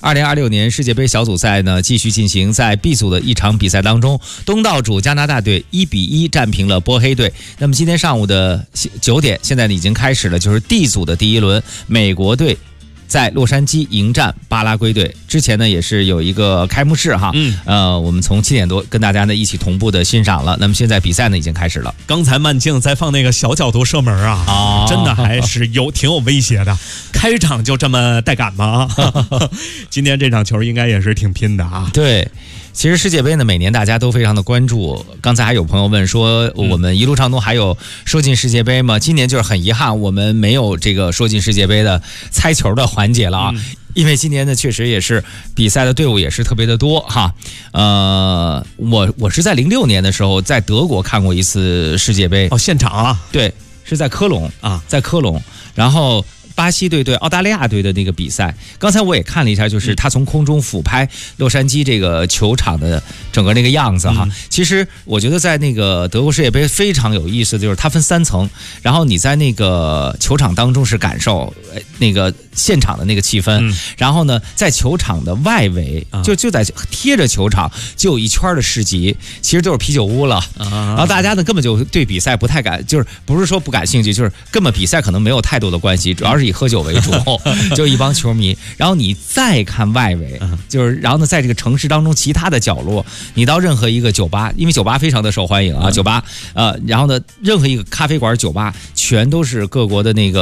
2026年世界杯小组赛呢继续进行，在 B 组的一场比赛当中，东道主加拿大队1-1战平了波黑队。那么今天上午的9点，现在已经开始了，就是 D 组的第一轮，美国队在洛杉矶迎战巴拉圭队。之前呢也是有一个开幕式哈，我们从7点多跟大家呢一起同步的欣赏了。那么现在比赛呢已经开始了。 刚才慢镜在放那个小角度射门啊，真的还是挺有威胁的。开场就这么带感吗？今天这场球应该也是挺拼的啊。 对。其实世界杯呢，每年大家都非常的关注。刚才还有朋友问说，我们一路畅通还有说进世界杯吗？今年就是很遗憾，我们没有这个说进世界杯的猜球的环节了啊。因为今年呢，确实也是比赛的队伍也是特别的多哈。我是在06年的时候在德国看过一次世界杯。 现场啊？ 对，是在科隆啊， 在科隆，然后。巴西队对澳大利亚队的那个比赛，刚才我也看了一下，就是他从空中俯拍洛杉矶这个球场的整个那个样子哈。其实我觉得在那个德国世界杯非常有意思，就是它分3层，然后你在那个球场当中是感受那个现场的那个气氛，然后呢，在球场的外围就在贴着球场就有一圈的市集，其实就是啤酒屋了。然后大家呢根本就对比赛不太就是不是说不感兴趣，就是根本比赛可能没有太多的关系，主要是以喝酒为主，就一帮球迷。然后你再看外围，就是然后呢，在这个城市当中其他的角落，你到任何一个酒吧，因为酒吧非常的受欢迎啊，酒吧然后呢，任何一个咖啡馆、酒吧全都是各国的那个。